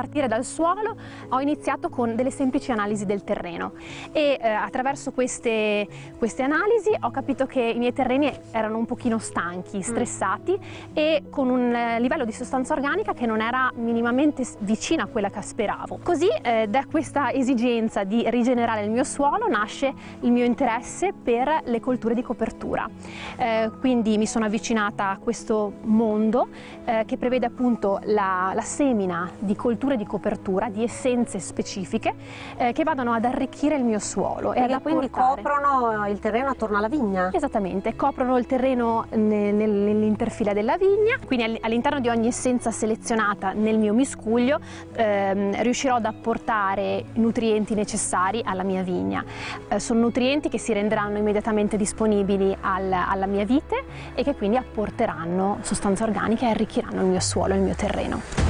partire dal suolo ho iniziato con delle semplici analisi del terreno e attraverso queste analisi ho capito che i miei terreni erano un pochino stanchi, stressati e con un livello di sostanza organica che non era minimamente vicina a quella che speravo. Così da questa esigenza di rigenerare il mio suolo nasce il mio interesse per le colture di copertura. Quindi mi sono avvicinata a questo mondo che prevede appunto la semina di colture di copertura, di essenze specifiche che vadano ad arricchire il mio suolo e ad quindi coprono il terreno attorno alla vigna? Esattamente, coprono il terreno nell'interfila della vigna, quindi all'interno di ogni essenza selezionata nel mio miscuglio riuscirò ad apportare i nutrienti necessari alla mia vigna. Sono nutrienti che si renderanno immediatamente disponibili alla mia vite e che quindi apporteranno sostanza organica e arricchiranno il mio suolo e il mio terreno.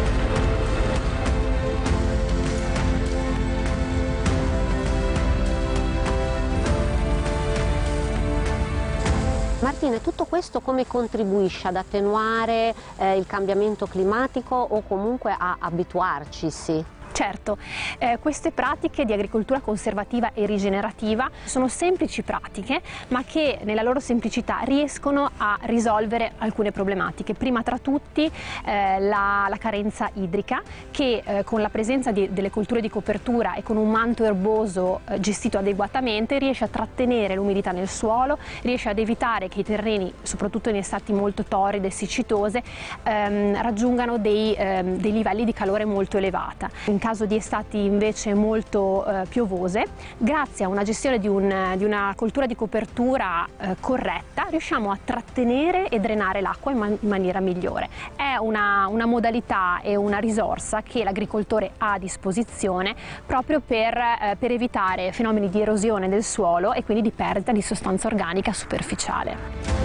Martina, tutto questo come contribuisce ad attenuare il cambiamento climatico o comunque a abituarci? Sì. Certo, queste pratiche di agricoltura conservativa e rigenerativa sono semplici pratiche, ma che nella loro semplicità riescono a risolvere alcune problematiche. Prima tra tutti la carenza idrica, che con la presenza delle colture di copertura e con un manto erboso gestito adeguatamente riesce a trattenere l'umidità nel suolo, riesce ad evitare che i terreni, soprattutto in estati molto torride e siccitose, raggiungano dei livelli di calore molto elevata. In caso di estati invece molto piovose, grazie a una gestione di una coltura di copertura corretta, riusciamo a trattenere e drenare l'acqua in maniera migliore. È una modalità e una risorsa che l'agricoltore ha a disposizione proprio per evitare fenomeni di erosione del suolo e quindi di perdita di sostanza organica superficiale.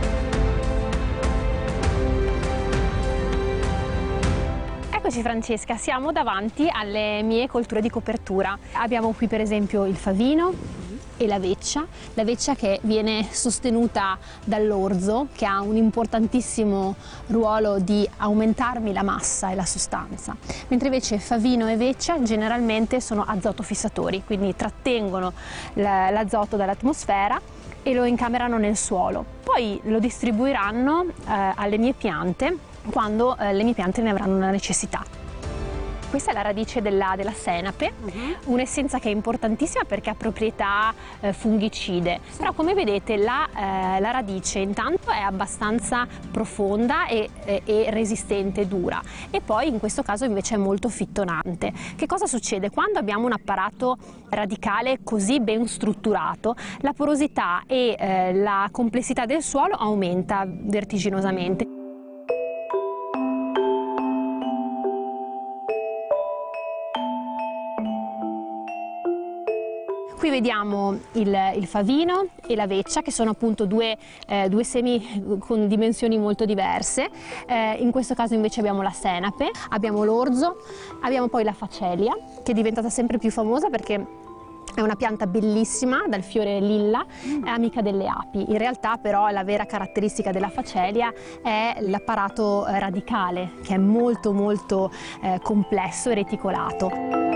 Eccoci Francesca, siamo davanti alle mie colture di copertura. Abbiamo qui per esempio il favino e la veccia che viene sostenuta dall'orzo, che ha un importantissimo ruolo di aumentarmi la massa e la sostanza, mentre invece favino e veccia generalmente sono azotofissatori, quindi trattengono l'azoto dall'atmosfera e lo incamerano nel suolo. Poi lo distribuiranno alle mie piante quando le mie piante ne avranno una necessità. Questa è la radice della senape, un'essenza che è importantissima perché ha proprietà fungicide, però come vedete la radice intanto è abbastanza profonda e resistente, dura, e poi in questo caso invece è molto fittonante. Che cosa succede? Quando abbiamo un apparato radicale così ben strutturato, la porosità e la complessità del suolo aumenta vertiginosamente. Qui vediamo il favino e la veccia, che sono appunto due semi con dimensioni molto diverse. In questo caso invece abbiamo la senape, abbiamo l'orzo, abbiamo poi la facelia, che è diventata sempre più famosa perché è una pianta bellissima dal fiore lilla, è amica delle api. In realtà però la vera caratteristica della facelia è l'apparato radicale, che è molto complesso e reticolato.